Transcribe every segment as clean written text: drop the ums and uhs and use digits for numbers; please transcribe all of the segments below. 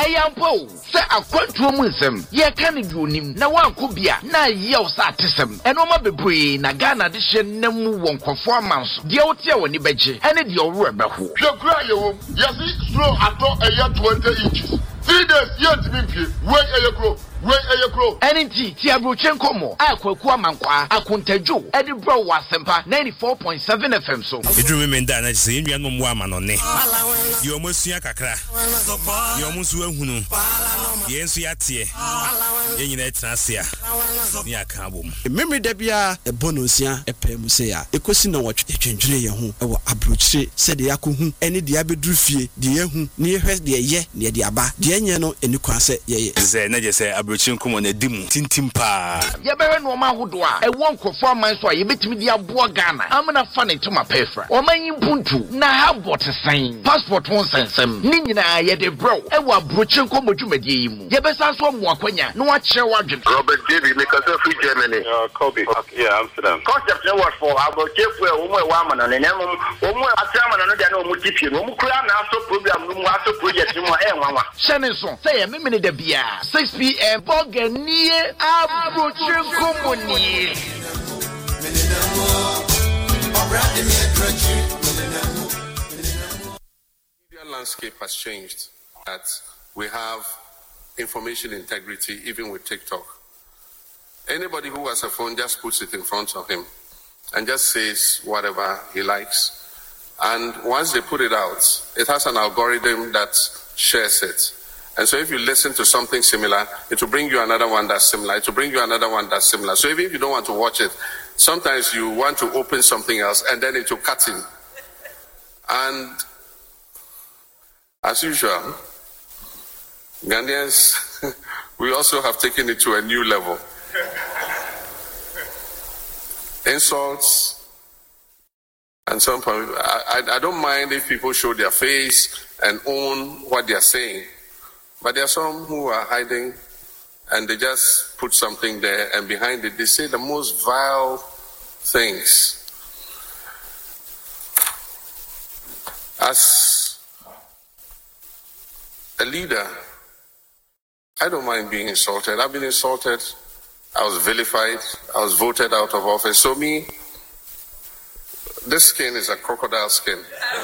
Eyampo say akwantuo mu nsem ye ka ne duonim na wanko bia na ye wo sa atesem enoma bebree na Ghana de hye namu wonkofo amanso de wote woni beje ene de owro ebeho hwekura yewo yesi slow ato eya 20 inches 3 days yet bimpi we eyekro Enti ti abrochen komo akwaku amankwa akontadwo edi bro wa sempa 94.7 FM so edru me nda na se nua no mo amanone ye omosua kakra ye omusu ahunu ye nsu yate ye nyina etrasia ni aka abom memre da bia ebonosia epem se ya ekosi na wotwe etwendwene ye ho ewo abrochire se de yakohu ene de abedru fie de yehu ne yehwe de ye ne de aba de enye no eni kwa se ye ze na je se abrochire komo na dimu tintim pa ye bewe no ma hodo a ewo nkofo aman so a ye betimi de aboa Ghana amna fa ne tuma pefra omanyi puntu na habot sign passport won sensem ni nyina ye de bro ewo abrochire komo dwumade yi mu ye besa so mo akwanya no a kire wadwen Robert David because of Germany Kobe yeah Amsterdam concept no work for about chefu e wo mo wa amana ne nemu wo mo atama no de na wo mo tipie no mo kura na aso program no mo aso project mo nwanwa shene so say ye memene da bia 6 p.m. Boganier abrochire komo ni media landscape has changed that we have information integrity even with TikTok. Anybody who has a phone just puts it in front of him and just says whatever he likes. And once they put it out, it has an algorithm that shares it. And so if you listen to something similar, it will bring you another one that's similar. It will bring you another one that's similar. So even if you don't want to watch it, sometimes you want to open something else and then it will cut in. And as usual, Ghanaians, we also have taken it to a new level. Insults, and some I don't mind if people show their face and own what they are saying. But there are some who are hiding and they just put something there and behind it they say the most vile things. As a leader, I don't mind being insulted. I've been insulted. I was vilified. I was voted out of office. So me, this skin is a crocodile skin.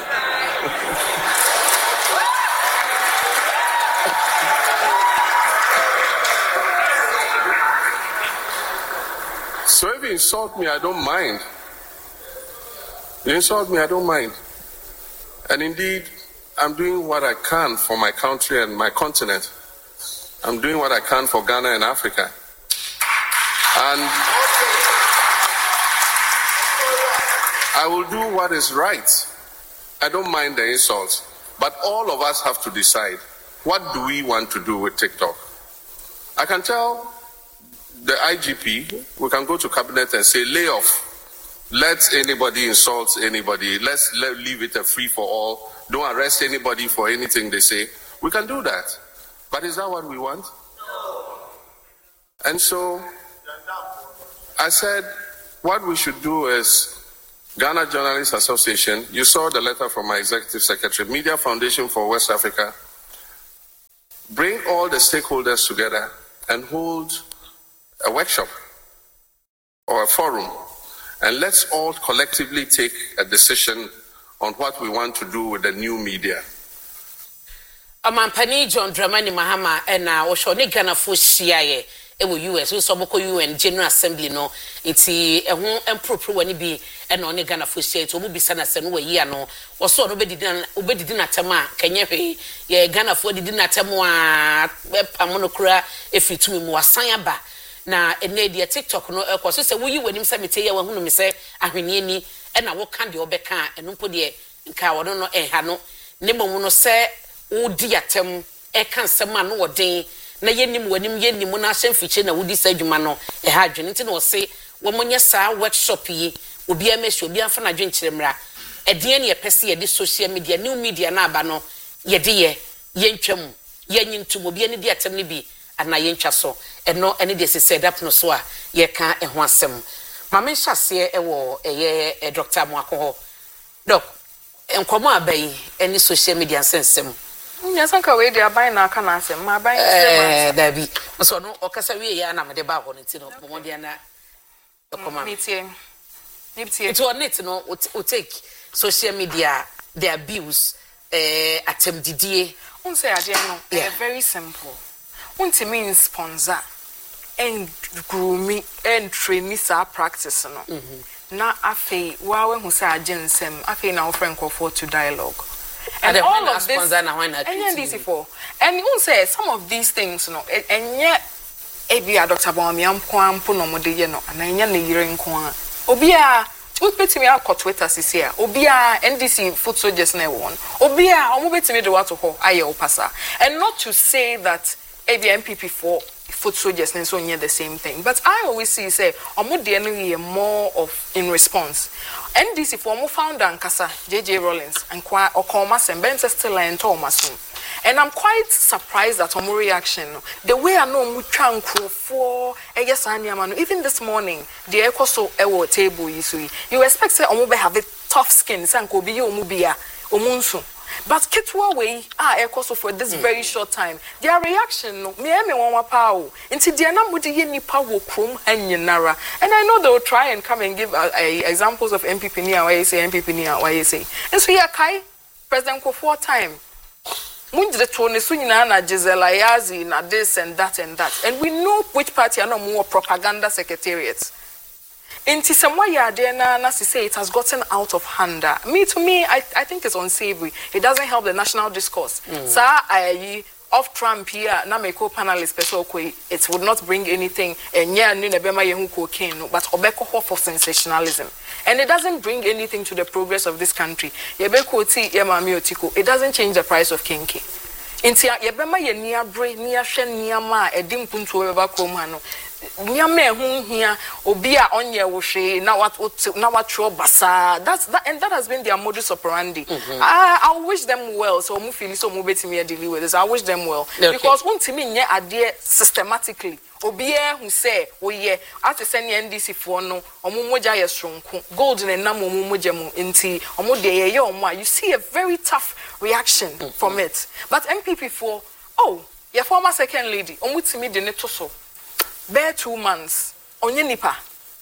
So if you insult me, I don't mind. You insult me, I don't mind. And indeed, I'm doing what I can for my country and my continent. I'm doing what I can for Ghana and Africa. And I will do what is right. I don't mind the insults. But all of us have to decide, what do we want to do with TikTok? I can tell the IGP, we can go to cabinet and say, lay off. Let anybody insult anybody. Let's leave it a free for all. Don't arrest anybody for anything they say. We can do that. But is that what we want? No. And so I said, what we should do is Ghana Journalists Association, you saw the letter from my executive secretary, Media Foundation for West Africa, bring all the stakeholders together and hold a workshop or a forum, and let's all collectively take a decision on what we want to do with the new media. Amampani John Dramani Mahama and Oshone Ghana for CIA. Ewo US we so boko UN General Assembly no iti ehun empropro wani bi e na one Ghana for CIA to obi sana se no we no wo so no obedidi na tema kenye hwe ye Ghana for didi na temo a pam no kura efitumi mu wasan aba na ene de TikTok no ekoso se wo yi wanim se mete ye wa hunu me se ahwene ni e na wo kan de obeka eno mpo de nka wo no ha no ne bomu no se wo di atem e kan sema no woden na yenim wanim yenim na asemfiche na wudi sa adwuma no ha adwene nti na wo se wo monye sa workshop yi obi amehwe obi amfa na dwenkyeremra edien ne yepese ye de social media new media na aba no ye de ye yentwam yenyintum obi ane de atem ne bi ana yentwa so eno ene de se up no so a ye ka ho asem mama nhase e wo eye Dr. Moakoho doc enkomo abai ene social media sensem Yes, uncle, we are buying our canals and my buying. Debbie, so no, or Casaria, and I'm the bar on it, Mondiana. It's one net, no, will take social media, the abuse, attempt Didier. Won't say, they are very simple. Won't mean sponsor and grooming and training our practice. Na afe wa who say agensem afe na friend for to dialogue and all of this and this for and you say some of these things no enye ebia Dr. Bawumia mpo no mode ye no na enye na yire nko a obia betimi akọ Twitter sisi a obia NDC foot soldiers na won obia omo betimi de wato ho aye opasa and not to say that ABM MPP for foot soldiers and so near the same thing. But I always see say omo more of in response. NDC for mo founder Nkasa JJ Rollins and kwa Okoma Sembense still and Thomas. And I'm quite surprised at omo reaction. The way I know mucha for even this morning the ekoso ewo table you expect say omo be have a tough skin sanko bi omo bia omunsu. But Kitwa way ekoso for this very short time. Their reaction no me won wapao. Inti dia na mudi ye nipa wo krom anyinara. And I know they will try and come and give examples of MPP near why you say MPP near why you say. And so yeah kai President Kufuor time. Munjire tone so nyina na Gisela Yazi na this and that and that. And we know which party are no more propaganda secretariats. Inti somewhere ya there na say it has gotten out of hand. To me, I think it's unsavory. It doesn't help the national discourse. Sa off Trump here na me co panelist person it would not bring anything enya ni na bema ye hu cocaine but obeko for sensationalism. And it doesn't bring anything to the progress of this country. Yebeko ti ye mami otiko. It doesn't change the price of kinky. Inti yebema ye nia bre nia hwe nia ma edim puntu weba krom ha no. Nyame hu hia obi a onye wo hwe na what tro basa and that has been their modus operandi. I wish them well so mu feel so mu betimi deal with this. I wish them well because untimi nye ade systematically obi hu say oye ati send NDC for no omummoja ye sonko gold na nam omummoja mu nti omo de ye omo you see a very tough reaction from it. But MPP for your former second lady omutimi de ne to so bear 2 months onye nipa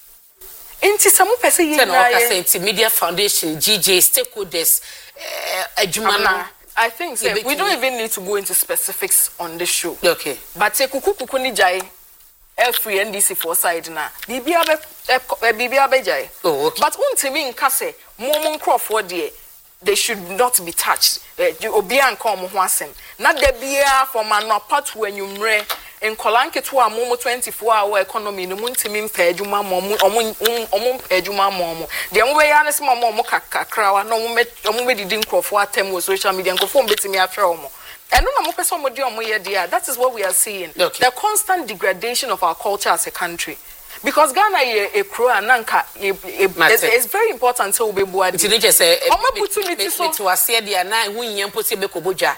inti samu pese ye na Media Foundation GJ stakeholders adwuma. I think we don't even need to go into specifics on this show. Okay. But kuku ni jai free NDC for side na bibia be jai. Oh, okay. But untimi nka se momon crofo de they should not be touched. Obia nka omo ho asem. Na da bia for manapa to enyumre in Kolanke to a momo 24-hour economy no muntimi mpa adwuma omo adwuma momo de omwe ya ne sema momo kakrawa no omo medidi nkrofo atem with social media nkrofo mbetimi afre omo eno na mo pese omo de omo ye dia. That is what we are seeing. Okay. The constant degradation of our culture as a country. Because Ghana a crow and nanka it's very important to be buadi. It's just say opportunity to ase dia na hu yen pose be koboja.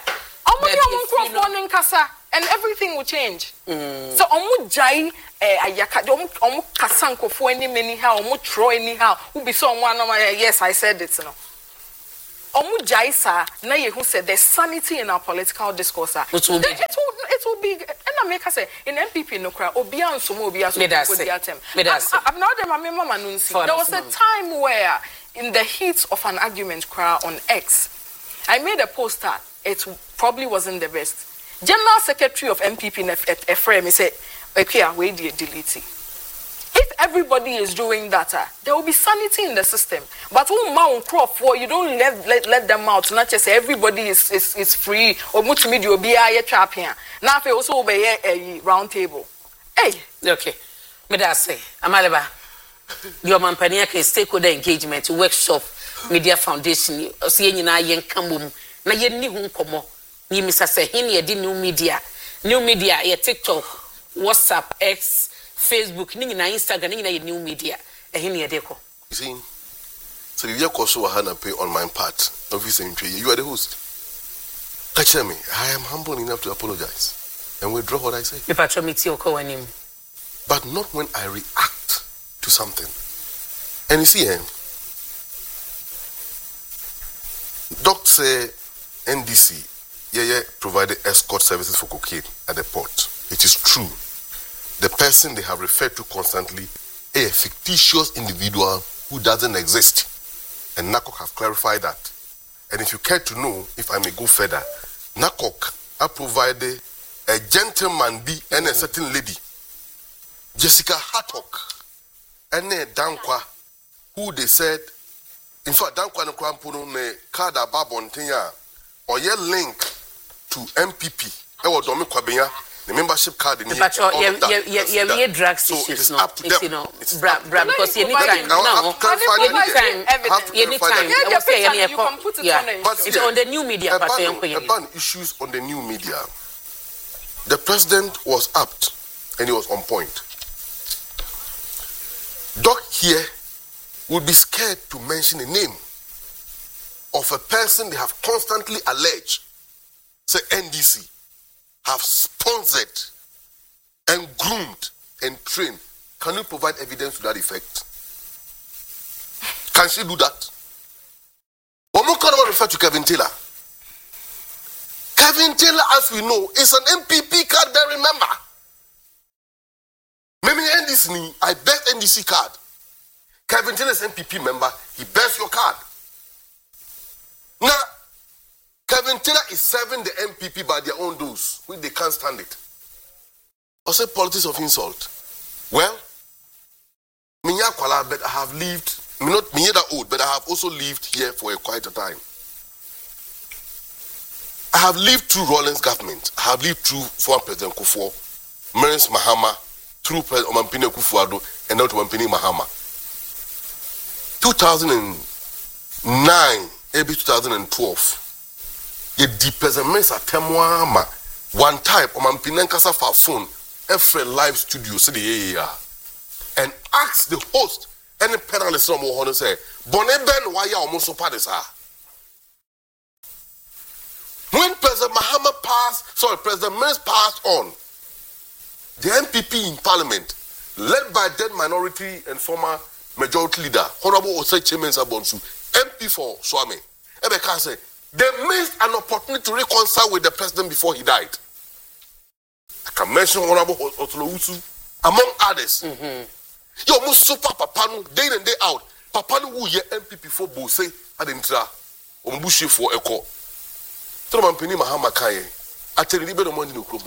Omo nkasa and everything will change. So omo jai ayaka omo kasanko for any anyhow omo throw anyhow who be so one yes I said it no. Omo jai sa na ye who said there's sanity in our political discourse. It will be and I make say in MPP no cry obia nsomo obia so I'm now the mama nunsi. There was a time where in the heat of an argument cry on X I made a post that it probably wasn't the best. General Secretary of MPP at Ephraim said, okay, we delete it. If everybody is doing that, there will be sanity in the system. But you don't let them out. Not just everybody is free. Or much media will be a trap here. Now they also be a round table. Hey, okay. Me that say, Amaleba, your company can stakeholder engagement workshop, Media Foundation. See you na yen kambum na yen ni hu komo. Ni Mr. Sehini di new media ye TikTok, WhatsApp, X, Facebook, ni na Instagram, ni na ye new media. Ehini ye deko. You see, so if you also Hannah pay on my part, obviously you are the host. Catch me. I am humble enough to apologize and withdraw what I say. But not when I react to something. And you see, Doctor NDC. provided escort services for cocaine at the port. It is true. The person they have referred to constantly, a fictitious individual who doesn't exist. And NACOC have clarified that. And if you care to know, if I may go further, NACOC have provided a gentleman be and a certain lady, Jessica Hattock, and a Dankwa, who they said, in fact, Dankwa and Krampuno ne card about Bontinya, or your link to MPP, the membership card in but you drugs issues, no, because anytime, you can put it on it's on the new media. About issues on the new media. The president was apt and he was on point. Doc here would be scared to mention a name of a person they have constantly alleged, say NDC, have sponsored and groomed and trained. Can you provide evidence to that effect? Can she do that? One more can refer to Kevin Taylor. Kevin Taylor, as we know, is an MPP card bearing member. Maybe NDC, I bet NDC card. Kevin Taylor is MPP member, he bears your card. Now, Kevin Taylor is serving the MPP by their own dues, which they can't stand it. Or say politics of insult. Well, but I have lived, not me that old, but I have also lived here for quite a time. I have lived through Rawlings government. I have lived through former President Kufuor, Maurice Mahama, through President Omampine Kufuor, and now to Omampine Mahama. 2009, maybe 2012. Ye deepest mesa temwama one type Omampine Kasa for phone every live studio say the and ask the host any panelist from who say Boneben why you almost so parties are. When President Mahama President Mills passed on, the MPP in Parliament, led by then minority and former majority leader, Honorable Osei Chimensa Bonsu, MP for Swami, Ebeka say they missed an opportunity to reconcile with the president before he died. I can mention Honorable Otolo among others. You almost super Papanu day in and day out. Papanu who ye MPP for Bose Adintra, Ombushi for Eko. Mampini Mahama Kaye, I tell you, the money no Kruma.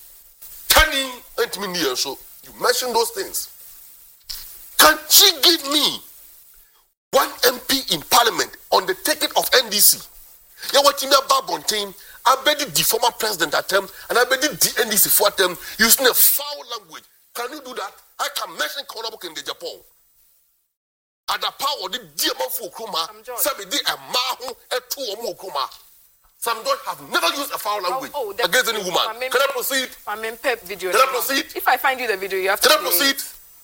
10 years so you mentioned those things. Can she give me one MP in Parliament on the ticket of NDC? You want to about Bontain? I bet the former president attempt and I bet the NDC for them using a foul language. Can you do that? I can mention Konobook in the Japan. At the power, the dear for Kruma, some did a mahu, a 2 or more Kruma. Some don't have never used a foul language against any woman. Can I proceed? I'm in pep video. Can I proceed? If I find you the video, you have to. Can I proceed?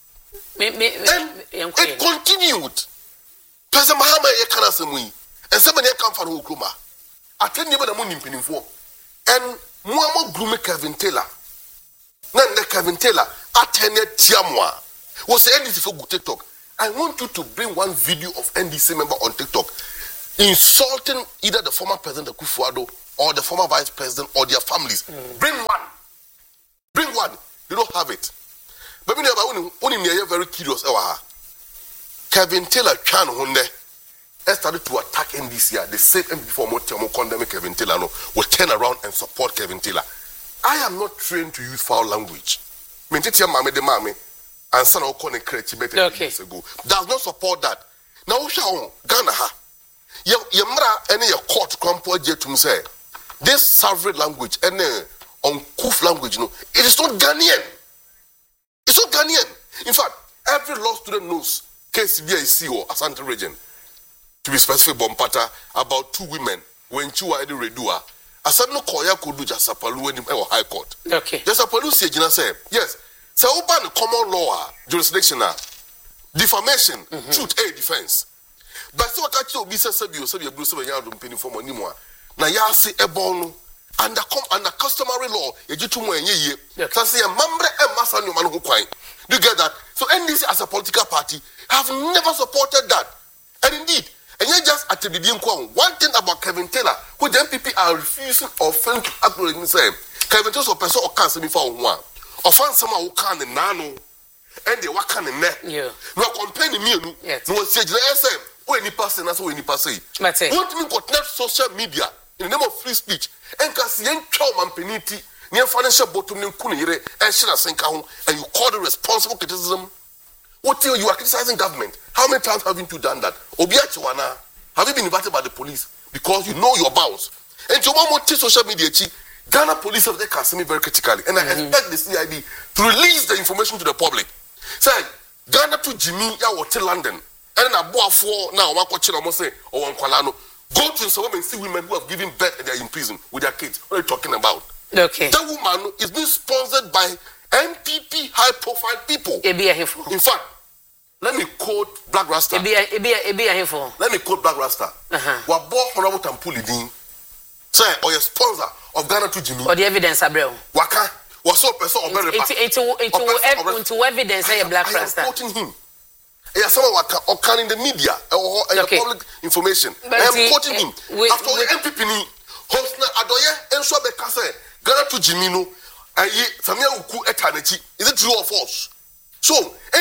It continued. President Mahama Yekanasemui, and somebody come from Ukuma. I tell you what I'm in for. And Muamo Grume Kevin Taylor. None Kevin Taylor, Atene Tiamwa, was the NDC for TikTok. I want you to bring one video of NDC member on TikTok insulting either the former president Kufuor or the former vice president or their families. Bring one. Bring one. You don't have it. But we are very curious. Kevin Taylor Chan Hunde started to attack NDC. The same before Motiamo condemn Kevin Taylor will turn around and support Kevin Taylor. I am not trained to use foul language. Mintitia Mame de Mame and San Okone Krechi better years ago. Does not support that. Now Ghana ha. Yamra any court crampo jetum say this Savage language and uncouth language, it is not Ghanaian. It's not Ghanaian. In fact, every law student knows KCBIC or Asante region, to be specific, Bompata, about 2 women when Chua Eddie Redua. Asante no Koya could do just a palu in the High Court. Okay. Just a palu say, yes. So open common law jurisdiction, defamation, truth, a defense. But so what I told you, Sabio, Bruce, and Yardum penny for money more. Now, ya say a bone under customary law, a jitum and ye. That's a member and Masan man who quite. Do you get that? So, NDC as a political party have never supported that. And indeed, And you just at the beginning, one thing about Kevin Taylor, who the MPP are refusing or failing to acknowledge me say, Kevin Taylor or person or cancer me for one. Or find someone who can and nano and they work on the net. No complaining me, no say SM, or any person as any person. What mean got net social media in the name of free speech and can see young child man penity near financial bottom in Kunire and Shina Senka and you call the responsible criticism. What till you are criticizing government? How many times haven't you done that? Obiachiwana, have you been invited by the police? Because you know your bounds. And to one more social media, Ghana police have they can see me very critically. And I expect the CID to release the information to the public. Say, Ghana to Jimmy, ya what London. And then I bought for now, one question almost say, or one Kualano. Go to some and see women who have given birth and they are in prison with their kids. What are you talking about? Okay. That woman is being sponsored by MPP high profile people. In fact, let me quote Black Rasta. Let me quote Black Rasta. What bought Honorable Tampuli Dean say, or your sponsor of Ghana to Jimmy. Or the evidence, Abreu. Waka was so person or very into evidence, Black Rasta. I am quoting him. Someone or can in the media or public information. I am quoting him. After the MPP, Hosna Adoye, and so Bekase, Ghana to Jimino, and Samia Uku Etanechi. Is it true or false? So,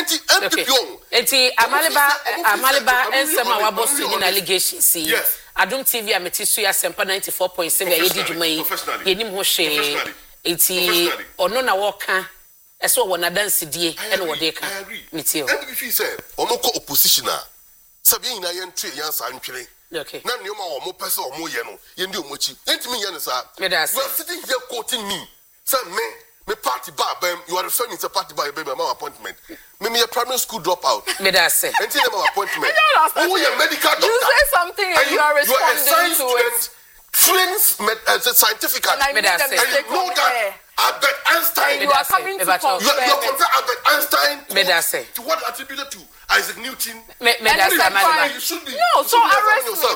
Amaliba and some of our boss in allegations. See, Adum TV, I'm a tissue, Semper 94.7, Yedim Hoshe, 80 or Nona Walker, as well when I dance the and what they can. I agree. And if you say, Omoko oppositioner, Sabina Yan Tree, Yan Sanctuary. Okay. None more person or more yano, Yendu Mochi. Ain't me, Yanasa. You are sitting here quoting me. Some men. Me party bar, you are referring to party bar, baby, my appointment. Me a primary school dropout. Me that say. And tell them my appointment. Who are medical doctor? You say something and you are responding to it. Friends, scientific. And you know that Albert Einstein. You are coming to compare. You compare Albert Einstein. Me that say. To what attributed to Isaac Newton? Me that say. You should be. No, so arrest me.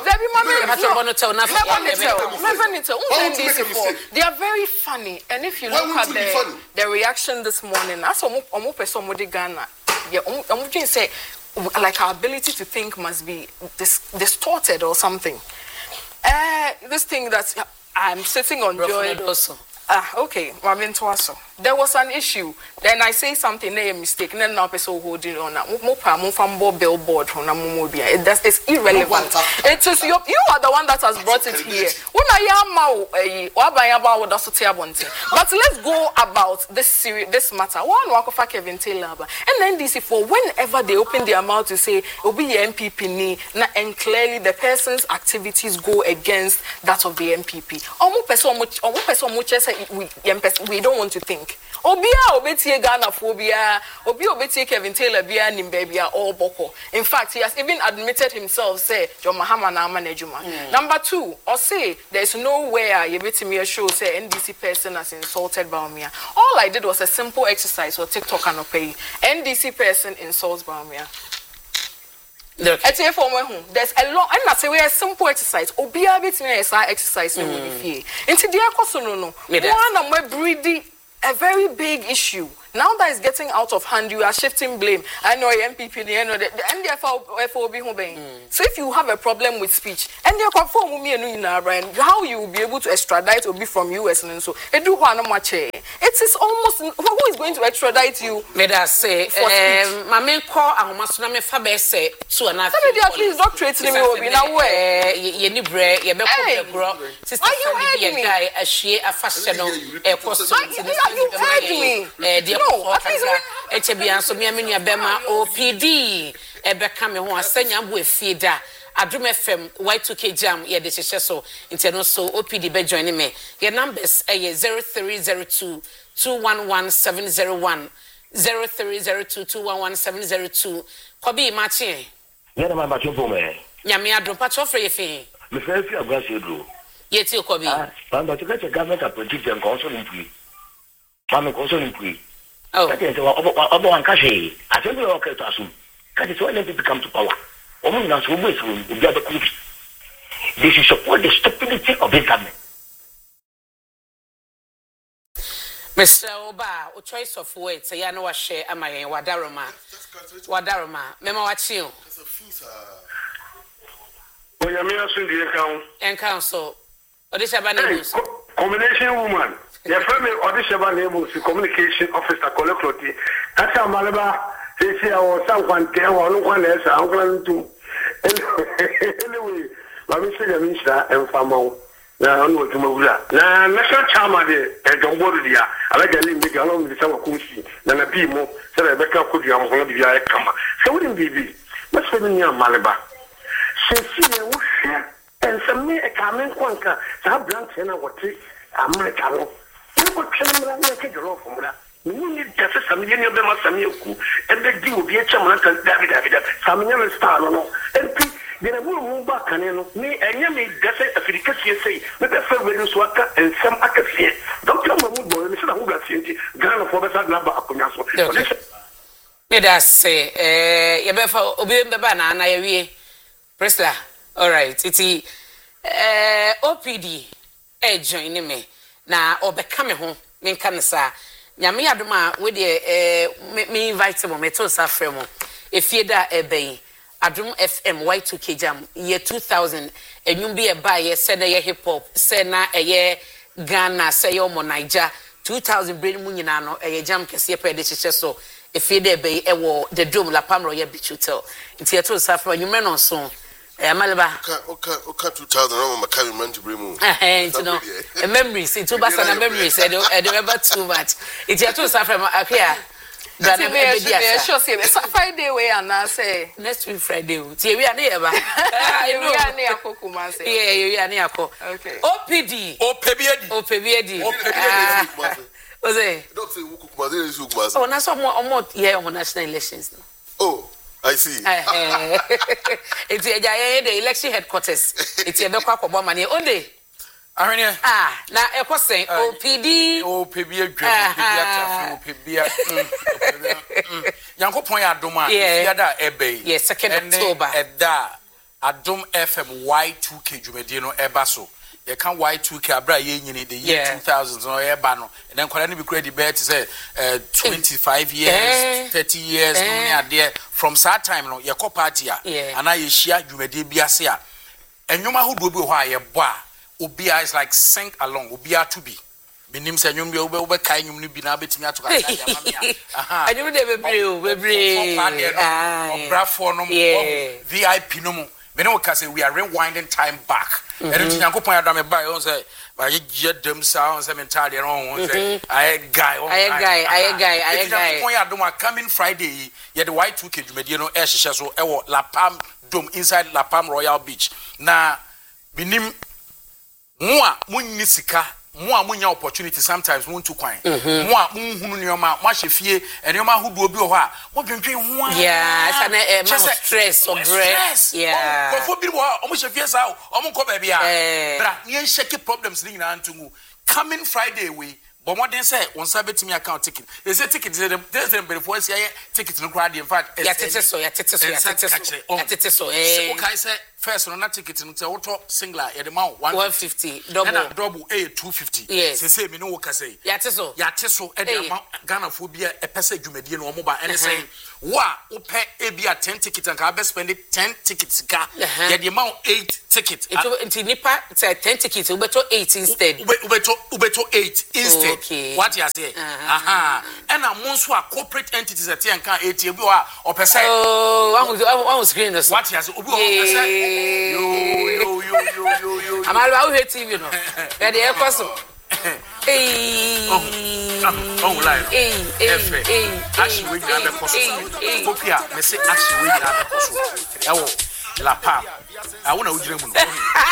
They are very funny, and if you look at the reaction this morning, that's almost person with Ghana. Yeah, I'm just say like our ability to think must be distorted or something. This thing that I'm sitting on Joy also. Okay, there was an issue. Then I say something, a mistake, and then now person holding on. Billboard it's irrelevant. It is you are the one that has brought it here. But let's go about this matter. One walk of Kevin Taylor and then this for whenever they open their mouth to say it'll be MPP and clearly the person's activities go against that of the MPP. We don't want to think. Obetie Ghana phobia, obetie Kevin Taylor bia nimbebia or boko. In fact, he has even admitted himself, say, John Mahama na management. Number 2, or say there's nowhere you bet me a show say NDC person has insulted Baumia. All I did was a simple exercise or TikTok and pay. NDC person insults Baumia. There's a long and that's a simple exercise. Obia bit me exercise in the fee. Into the Akosono, one of my breedy, a very big issue. Now that it's getting out of hand, you are shifting blame. I know MPP, I know the NDFOB home. So if you have a problem with speech, and you confirm me and how you will be able to extradite or be from US and so it do one much. It is almost who is going to extradite you? May I say, my main call and Masuna Fabe say to another. Please doctorate me will be now where ye bread, ye grow. Sister, you guy a share a fashion a cost. You heard me. No, HB so me amenya bema OPD ebeka me ho asenya bo efida Adum FM Y2K Jam ye de hyehyɛ so inteno so OPD be join me your numbers 0302 211701 0302 211702 Kobi Machi ye na ma ba chofo me nyame adom pa chofre ye fe me fe fi agwase dro ye ti Kobi ba ba cheka government appointee and council impui mama council impui. Oh, that is one cache. I tell you, okay, to assume. That is why let it come to power. Women are so much will be the country. They should support the stupidity of this government. Mr. Oba, a choice of words, I know what share am I in Wadaroma. Mema watching. Oyamia Sundi account. And council. Odishaba Names. Combination woman. Your family Odishaba Names, communication officer, collectority. That's how Malaba says I was someone there, one else, I'm going to. Anyway, Mammy said, Misha and Famo. Now, I'm going to move that. Now, National Chamade, and don't worry, I like a link with along with some Kushi, then a Pimo, said Rebecca could you have one of the come. So, wouldn't be. What's for me, Malaba? Cecilia and some me a coming quanka, some blunt and what Americano. You could tell me that I get off from that. You need just some of them are some yoku, and the deal be a chairman, David, some young star, no, and then I will move back and me and you may just say, with the favorite swaka and some academy. Dr. Mahmoud, Mr. Hugasinti, Ghana for the number of Kunaso. Let us say, Yabefa Obim the banana, I Presla, all right. It's OPD. Join me now or become home. Me canasa. Nyami aduma with the me invite me to Safremo. If you da bay Adum FM Y2K Jam year 2000 and you be a buyer, send a hip hop, send a year Ghana, say yo Niger 2000 brain munyanano, a jam kesiya predictor so. If you there be the drum la pamro ye bitch hotel. It's here to Safra, you men on soon. Malaba. Okay, 2000. I'm a carry man to bring you. You know, a memories. It's too bad and memories. I don't remember too much. It's here to Safra. Okay. Sure, say Friday way and I say next week Friday. We are near. We are near Kokuma. Yeah, you are near. Okay. OPD. OPD. Was it? Don't say Wukumaze. Oh, now some more yeah on national elections. Oh, I see. It's the election headquarters. It's a local for money only. Now I was saying OPD. Yanko Poya Doma, yes, 2nd October. Adom FM Y2K Jumedino Ebaso. You can Y2K Abra Yen the year 2000 or Ebano, and then Colony be credit bear to say 25 years, 30 years, there from that time, no, your co-party, and I share Jumedi Biasia. And you know who do why a bar, Ubia is like sing along, Ubia to be. Minim say nyum be obe kai nyum ni bi na betim atoka I do dey bebre brafo no VIP no mo me no ka say we are rewinding time back and nti Yankopon adame buy on say ba ye dem sa on say mental dey on say I guy Yankopon adoma coming Friday ye the Y2K dwumedie no ehhehye so ewo La Palm Dome inside La Palm Royal Beach na minim mo a munni sika mo munya opportunity sometimes won to kwan mo munhunu nioma mo ahefie enioma hodo bi ho a mo dwentwe ho stress or breath ko fo bi ho mo ahefie sa o mo ko ba bia bra yen shake problems ni na ntungu coming Friday we but more than say on sabetimi account ticket is a ticket there's them before say ticket no crowd in fact ya tete so okay say first on that ticket no say auto singular ya the amount 150 double a 250 yes say me no work say ya teso e the amount Ghana for bia e pese dwumadie no mo ba and say wa wo pe e bia 10 ticket and ka be spend 10 tickets ka ya the amount 8 tickets into nipa 10 tickets ubeto 8 instead ubeto 8 instead okay. What you say and a monso a corporate entities at and can 8 bi o pese one screen this what you say obi o pese yo Amalo we TV no e dey ekoso actually we have a course copia me say actually we have a course ewo La Palm I want to ujire mu no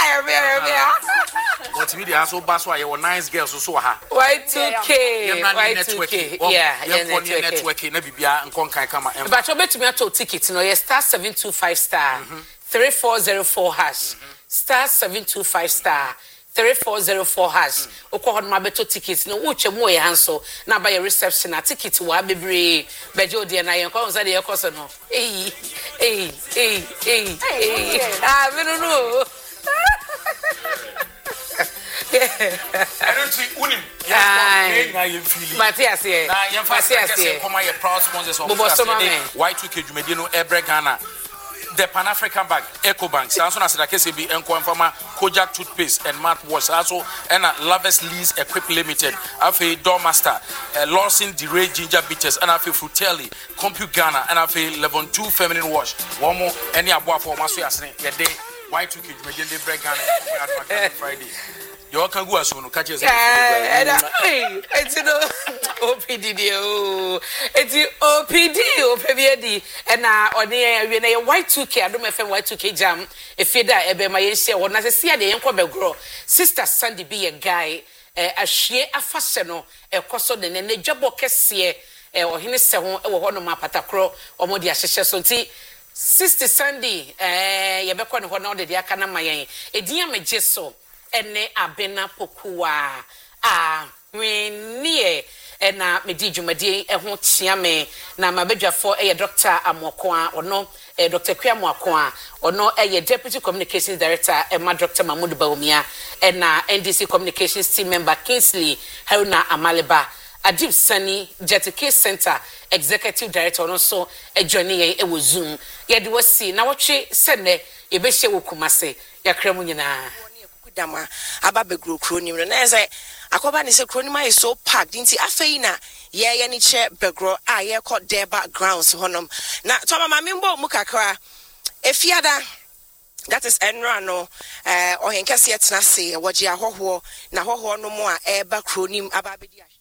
what we dey aso baso aye nice girls so ha Y2K networking na bibia nkonkan kama but obetumi ato ticket no ye star 725 star 3404 hash star 725 star 3404 hash okohon ma beto ticket no uche mu ye hanso na ba ye reception na ticket wa bebre beje odi na ye nko say de yekoso no me no I don't think unim Matthias here na ye fa say come your proud sponsors of Y2K dwumedie no Ebre Ghana the Pan-African Bank, EcoBank, Sanson as the KCB and Confirma, Kojak toothpaste and mouthwash, also and Lovers Lease Equip Limited, Afe Doormaster, Lawson DeRay Ginger Bitters, and Afe Frutelli, Compute Ghana, and Afe Level 2 Feminine Wash. One more, any above for Masu your day, why took it, Major Break Ghana Friday. You can go as soon as catch yourself. It's OPD. It's OPD, OPD. And now, on the Y2K, I don't know if Y2K jam, if you die, a my share, when I see the Uncle grow. Sister Sandy be a guy, a share a fashiono, a cosso, and a job or cassia, or his son, or one of my patacro, or more the association. Sister Sandy, Yabekon, one of the Yakana Mayan, a dear majesso. Ene abena pokua when near na medi dwumadi ho tiame na mabedwafo Dr. Amokoa ono Dr. Kwiamokoa ono Deputy Communications Director Dr. Mahmoud Baumia na NDC Communications Team Member Kingsley Haruna Amaleba Adib Sani Jetike Center Executive Director ono so joining ye wo Zoom ye de wasi na wotwe sene ye be hye wo Kumase yakramu nyina dama ababe gro kronim na say akoba ni say kronima is so packed nti afei na ye ni che begro a ye call Deba grounds honom na to mama membo mu kakra efiada that is enra no ohenkase yetena se wogia hoho na hoho no mu a eba kronim ababedi